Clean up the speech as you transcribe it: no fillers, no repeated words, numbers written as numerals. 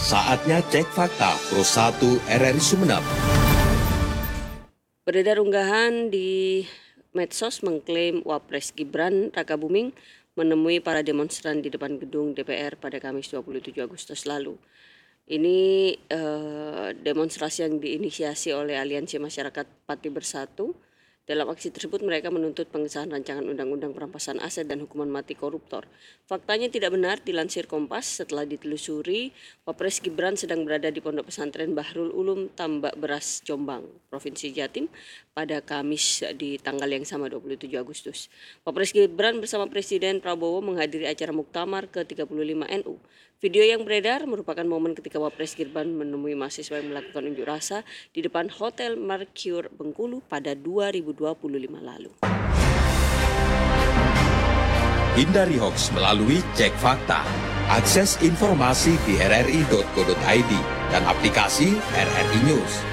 Saatnya cek fakta Pro 1 RRI Sumeneb. Beredar unggahan di medsos mengklaim Wapres Gibran Rakabuming menemui para demonstran di depan gedung DPR pada Kamis 27 Agustus lalu. Ini demonstrasi yang diinisiasi oleh Aliansi Masyarakat Pati Bersatu. Dalam aksi tersebut mereka menuntut pengesahan rancangan undang-undang perampasan aset dan hukuman mati koruptor. Faktanya tidak benar, dilansir Kompas setelah ditelusuri, Wapres Gibran sedang berada di Pondok Pesantren Bahrul Ulum Tambak Beras Jombang, Provinsi Jatim pada Kamis di tanggal yang sama 27 Agustus. Wapres Gibran bersama Presiden Prabowo menghadiri acara Muktamar ke-35 NU. Video yang beredar merupakan momen ketika Wapres Gibran menemui mahasiswa yang melakukan unjuk rasa di depan Hotel Mercure Bengkulu pada 2025 lalu. Hindari hoax melalui cek fakta. Akses informasi di rri.co.id dan aplikasi RRI News.